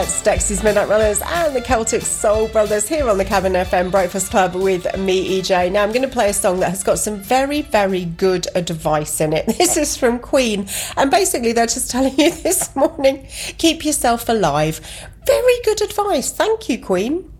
That's Dexys Midnight Runners and the Celtic Soul Brothers here on the Cabin FM Breakfast Club with me, EJ. Now I'm going to play a song that has got some very, very good advice in it. This is from Queen, and basically they're just telling you this morning, keep yourself alive. Very good advice. Thank you, Queen.